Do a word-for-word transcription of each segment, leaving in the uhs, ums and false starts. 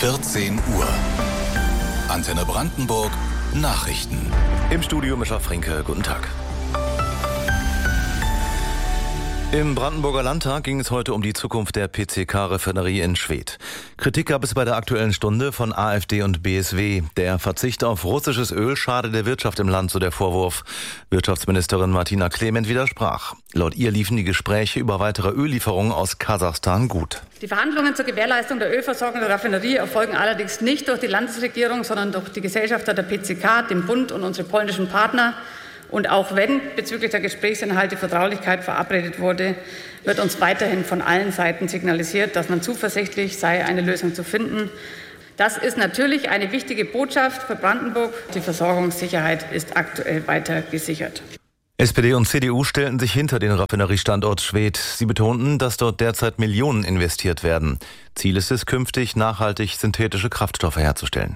vierzehn Uhr. Antenne Brandenburg Nachrichten. Im Studio Mischa Fränke, guten Tag. Im Brandenburger Landtag ging es heute um die Zukunft der P C K-Raffinerie in Schwedt. Kritik gab es bei der Aktuellen Stunde von AfD und B S W. Der Verzicht auf russisches Öl schade der Wirtschaft im Land, so der Vorwurf. Wirtschaftsministerin Martina Clement widersprach. Laut ihr liefen die Gespräche über weitere Öllieferungen aus Kasachstan gut. Die Verhandlungen zur Gewährleistung der Ölversorgung der Raffinerie erfolgen allerdings nicht durch die Landesregierung, sondern durch die Gesellschafter der P C K, den Bund und unsere polnischen Partner. Und auch wenn bezüglich der Gesprächsinhalte Vertraulichkeit verabredet wurde, wird uns weiterhin von allen Seiten signalisiert, dass man zuversichtlich sei, eine Lösung zu finden. Das ist natürlich eine wichtige Botschaft für Brandenburg. Die Versorgungssicherheit ist aktuell weiter gesichert. S P D und C D U stellten sich hinter den Raffineriestandort Schwedt. Sie betonten, dass dort derzeit Millionen investiert werden. Ziel ist es, künftig nachhaltig synthetische Kraftstoffe herzustellen.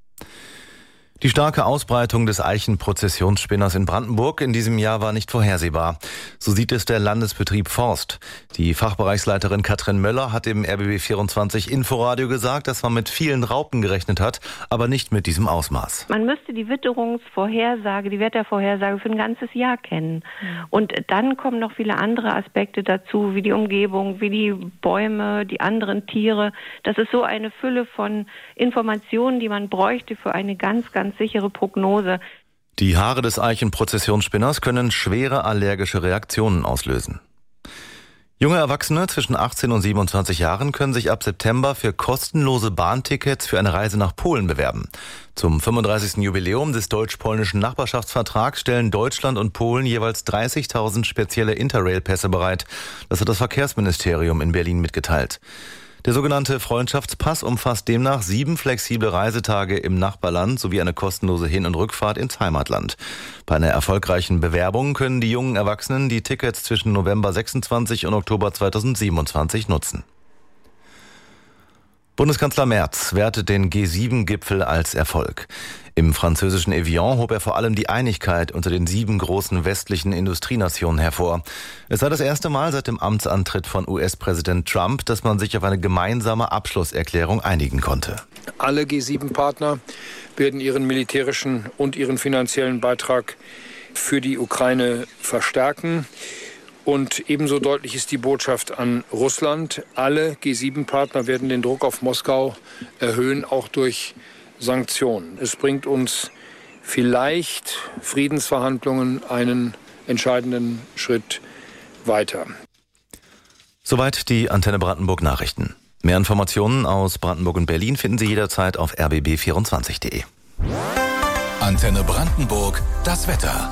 Die starke Ausbreitung des Eichenprozessionsspinners in Brandenburg in diesem Jahr war nicht vorhersehbar. So sieht es der Landesbetrieb Forst. Die Fachbereichsleiterin Katrin Möller hat im R B B vierundzwanzig Inforadio gesagt, dass man mit vielen Raupen gerechnet hat, aber nicht mit diesem Ausmaß. Man müsste die Witterungsvorhersage, die Wettervorhersage für ein ganzes Jahr kennen. Und dann kommen noch viele andere Aspekte dazu, wie die Umgebung, wie die Bäume, die anderen Tiere. Das ist so eine Fülle von Informationen, die man bräuchte für eine ganz, ganz sichere Prognose. Die Haare des Eichenprozessionsspinners können schwere allergische Reaktionen auslösen. Junge Erwachsene zwischen achtzehn und siebenundzwanzig Jahren können sich ab September für kostenlose Bahntickets für eine Reise nach Polen bewerben. Zum fünfunddreißigsten Jubiläum des deutsch-polnischen Nachbarschaftsvertrags stellen Deutschland und Polen jeweils dreißigtausend spezielle Interrail-Pässe bereit. Das hat das Verkehrsministerium in Berlin mitgeteilt. Der sogenannte Freundschaftspass umfasst demnach sieben flexible Reisetage im Nachbarland sowie eine kostenlose Hin- und Rückfahrt ins Heimatland. Bei einer erfolgreichen Bewerbung können die jungen Erwachsenen die Tickets zwischen November sechsundzwanzig und Oktober zweitausendsiebenundzwanzig nutzen. Bundeskanzler Merz wertet den G sieben Gipfel als Erfolg. Im französischen Evian hob er vor allem die Einigkeit unter den sieben großen westlichen Industrienationen hervor. Es sei das erste Mal seit dem Amtsantritt von U S-Präsident Trump, dass man sich auf eine gemeinsame Abschlusserklärung einigen konnte. Alle G sieben Partner werden ihren militärischen und ihren finanziellen Beitrag für die Ukraine verstärken. Und ebenso deutlich ist die Botschaft an Russland. Alle G sieben Partner werden den Druck auf Moskau erhöhen, auch durch Sanktionen. Es bringt uns vielleicht Friedensverhandlungen einen entscheidenden Schritt weiter. Soweit die Antenne Brandenburg Nachrichten. Mehr Informationen aus Brandenburg und Berlin finden Sie jederzeit auf r b b vierundzwanzig punkt de. Antenne Brandenburg, das Wetter.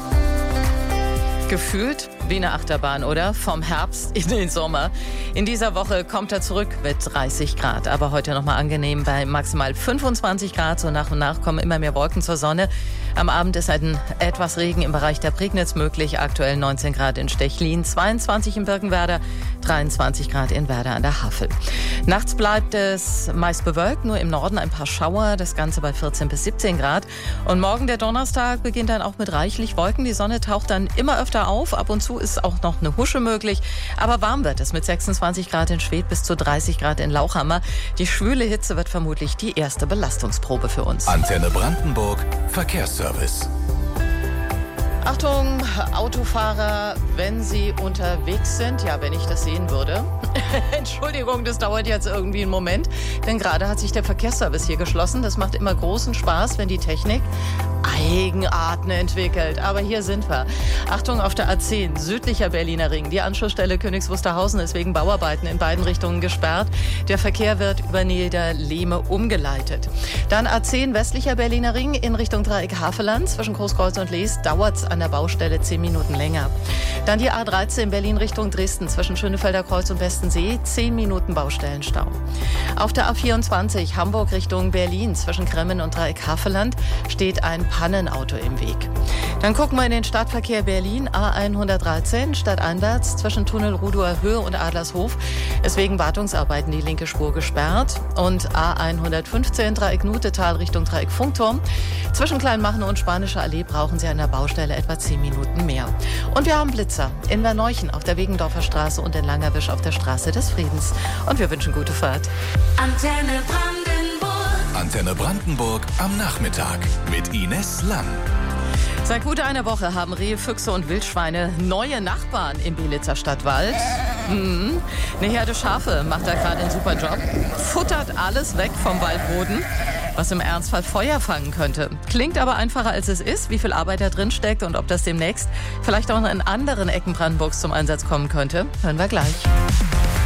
Gefühlt wie eine Achterbahn, oder? Vom Herbst in den Sommer. In dieser Woche kommt er zurück mit dreißig Grad. Aber heute nochmal angenehm bei maximal fünfundzwanzig Grad. So nach und nach kommen immer mehr Wolken zur Sonne. Am Abend ist ein etwas Regen im Bereich der Prignitz möglich. Aktuell neunzehn Grad in Stechlin, zweiundzwanzig in Birkenwerder, dreiundzwanzig Grad in Werder an der Havel. Nachts bleibt es meist bewölkt, nur im Norden ein paar Schauer. Das Ganze bei vierzehn bis siebzehn Grad. Und morgen, der Donnerstag, beginnt dann auch mit reichlich Wolken. Die Sonne taucht dann immer öfter auf. Ab und zu ist auch noch eine Husche möglich. Aber warm wird es mit sechsundzwanzig Grad in Schwedt bis zu dreißig Grad in Lauchhammer. Die schwüle Hitze wird vermutlich die erste Belastungsprobe für uns. Antenne Brandenburg Verkehrsservice. Achtung, Autofahrer, wenn Sie unterwegs sind, ja, wenn ich das sehen würde. Entschuldigung, das dauert jetzt irgendwie einen Moment, denn gerade hat sich der Verkehrsservice hier geschlossen. Das macht immer großen Spaß, wenn die Technik Eigenarten entwickelt. Aber hier sind wir. Achtung, auf der A zehn, südlicher Berliner Ring. Die Anschlussstelle Königs Wusterhausen ist wegen Bauarbeiten in beiden Richtungen gesperrt. Der Verkehr wird über Nieder-Lehme umgeleitet. Dann A zehn, westlicher Berliner Ring in Richtung Dreieck Havelland. Zwischen Großkreuz und Lees dauert es an der Baustelle zehn Minuten länger. Dann die A dreizehn Berlin Richtung Dresden zwischen Schönefelder Kreuz und Westensee, zehn Minuten Baustellenstau. Auf der A vierundzwanzig Hamburg Richtung Berlin zwischen Kremmen und Dreieck Havelland steht ein Pannenauto im Weg. Dann gucken wir in den Stadtverkehr Berlin, A hundertdreizehn, stadteinwärts zwischen Tunnel Rudower Höhe und Adlershof ist wegen Wartungsarbeiten die linke Spur gesperrt. Und A hundertfünfzehn, Dreieck Nutetal Richtung Dreieck Funkturm. Zwischen Kleinmachnow und Spanische Allee brauchen Sie an der Baustelle etwa zehn Minuten mehr. Und wir haben Blitzer in Werneuchen auf der Wegendorfer Straße und in Langerwisch auf der Straße des Friedens. Und wir wünschen gute Fahrt. Antenne Brandenburg. Antenne Brandenburg am Nachmittag mit Ines Lang. Seit gut einer Woche haben Rehe, Füchse und Wildschweine neue Nachbarn im Belitzer Stadtwald. Mhm. Eine Herde Schafe macht da gerade einen super Job. Futtert alles weg vom Waldboden, was im Ernstfall Feuer fangen könnte. Klingt aber einfacher als es ist, wie viel Arbeit da drin steckt und ob das demnächst vielleicht auch in anderen Ecken Brandenburgs zum Einsatz kommen könnte, hören wir gleich.